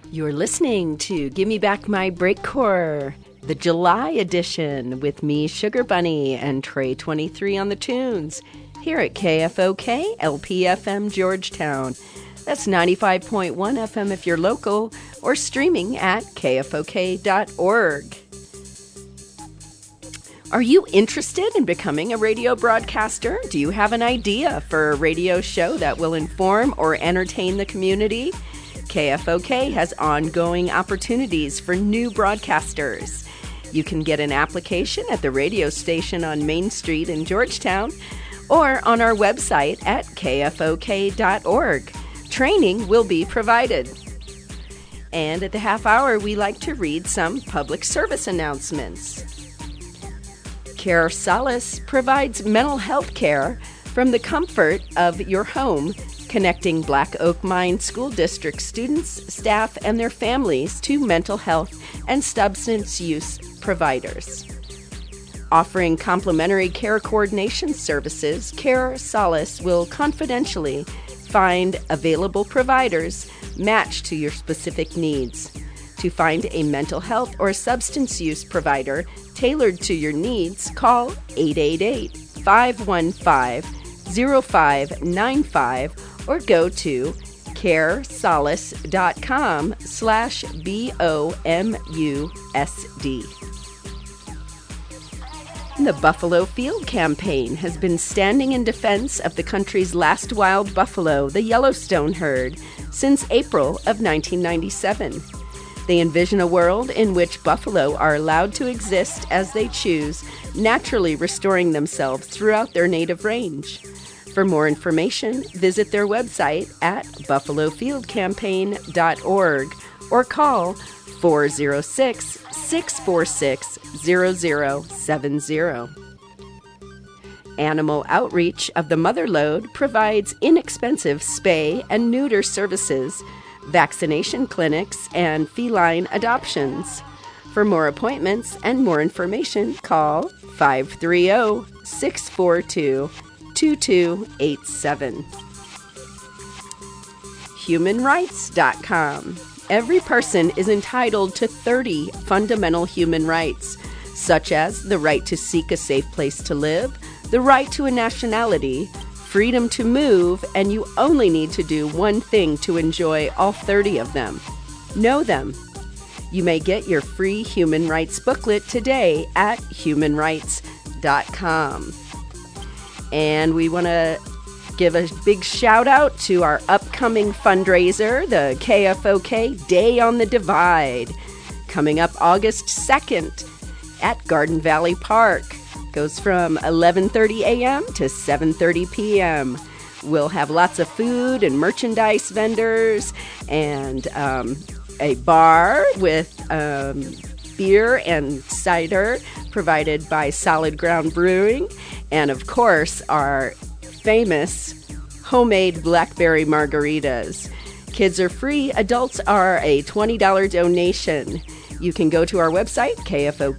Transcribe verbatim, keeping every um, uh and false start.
You're listening to Give Me Back My Breakcore, the July edition, with me, Sugar Bunny, and Trey twenty-three on the tunes, here at K F O K, L P F M Georgetown. That's ninety-five point one F M if you're local, or streaming at K F O K dot org. Are you interested in becoming a radio broadcaster? Do you have an idea for a radio show that will inform or entertain the community? K F O K has ongoing opportunities for new broadcasters. You can get an application at the radio station on Main Street in Georgetown or on our website at K F O K dot org. Training will be provided. And at the half hour, we like to read some public service announcements. Care Solace provides mental health care from the comfort of your home, connecting Black Oak Mine School District students, staff, and their families to mental health and substance use providers. Offering complimentary care coordination services, Care Solace will confidentially find available providers matched to your specific needs. To find a mental health or substance use provider tailored to your needs, call eight eight eight, five one five, zero five nine five or go to caresolace.com slash B-O-M-U-S-D. The Buffalo Field Campaign has been standing in defense of the country's last wild buffalo, the Yellowstone herd, since April of nineteen ninety-seven. They envision a world in which buffalo are allowed to exist as they choose, naturally restoring themselves throughout their native range. For more information, visit their website at buffalo field campaign dot org or call four oh six, six four six, zero zero seven zero. Animal Outreach of the Motherlode provides inexpensive spay and neuter services, vaccination clinics, and feline adoptions. For more appointments and more information, call five three zero, six four two, two two eight seven. human rights dot com. Every person is entitled to thirty fundamental human rights, such as the right to seek a safe place to live, the right to a nationality, freedom to move, and you only need to do one thing to enjoy all thirty of them. Know them. You may get your free human rights booklet today at human rights dot com. And we want to give a big shout out to our upcoming fundraiser, the K F O K Day on the Divide, coming up August second at Garden Valley Park. Goes from eleven thirty a.m. to seven thirty p.m. We'll have lots of food and merchandise vendors and um, a bar with um, beer and cider provided by Solid Ground Brewing, and of course our famous homemade blackberry margaritas. Kids are free, adults are a twenty dollars donation. You can go to our website, K F O